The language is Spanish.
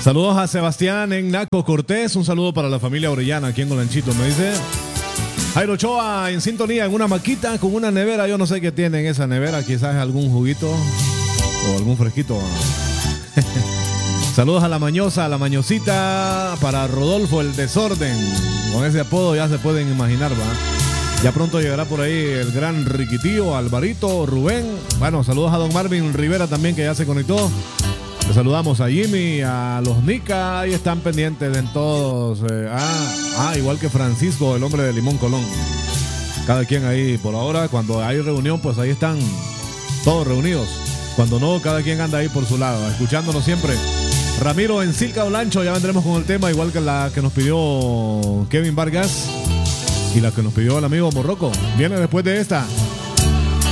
Saludos a Sebastián en Naco Cortés. Un saludo para la familia Orellana aquí en Olanchito. Me dice Jairo Ochoa en sintonía en una maquita con una nevera. Yo no sé qué tiene en esa nevera. Quizás algún juguito o algún fresquito. Saludos a la mañosa, a la mañosita. Para Rodolfo el Desorden. Con ese apodo ya se pueden imaginar, ¿va? Ya pronto llegará por ahí el gran Riquitío, Alvarito, Rubén. Bueno, saludos a don Marvin Rivera también, que ya se conectó. Le saludamos a Jimmy, a los Nica. Ahí están pendientes en todos. Igual que Francisco, el hombre de Limón Colón. Cada quien ahí por ahora. Cuando hay reunión, pues ahí están todos reunidos. Cuando no, cada quien anda ahí por su lado, escuchándonos siempre. Ramiro en Silca Olancho, ya vendremos con el tema, igual que la que nos pidió Kevin Vargas y la que nos pidió el amigo Morroco. Viene después de esta.